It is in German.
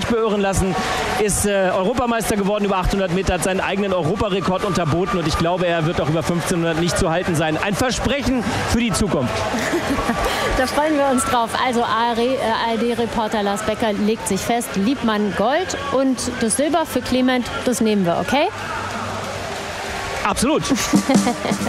nicht beirren lassen, ist Europameister geworden über 800 Meter, hat seinen eigenen Europarekord unterboten und ich glaube, er wird auch über 1500 nicht zu halten sein. Ein Versprechen für die Zukunft. Da freuen wir uns drauf. Also ARD-Reporter Lars Becker legt sich fest, Liebmann Gold und das Silber für Clement, das nehmen wir, okay? Absolut.